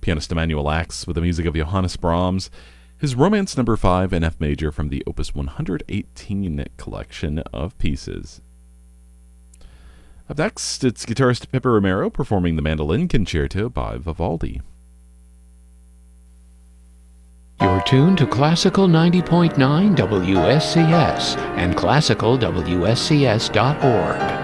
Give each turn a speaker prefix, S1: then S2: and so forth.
S1: Pianist Emanuel Ax with the music of Johannes Brahms, his Romance No. 5 in F major from the Opus 118 collection of pieces. Up next, it's guitarist Pepe Romero performing the Mandolin Concerto by Vivaldi.
S2: You're tuned to Classical 90.9 WSCS and classicalwscs.org.